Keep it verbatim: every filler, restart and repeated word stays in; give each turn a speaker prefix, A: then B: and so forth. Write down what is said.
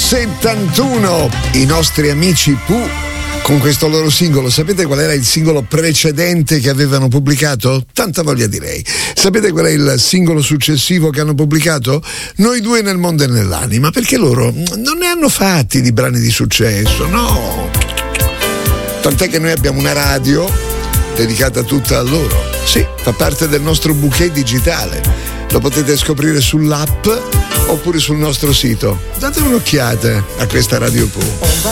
A: settantuno, i nostri amici Pooh con questo loro singolo. Sapete qual era il singolo precedente che avevano pubblicato? Tanta voglia direi. Sapete qual è il singolo successivo che hanno pubblicato? Noi due nel mondo e nell'anima, perché loro non ne hanno fatti di brani di successo, no. Tant'è che noi abbiamo una radio dedicata tutta a loro. Sì, fa parte del nostro bouquet digitale. Lo potete scoprire sull'app oppure sul nostro sito. Date un'occhiata a questa Radio Pooh.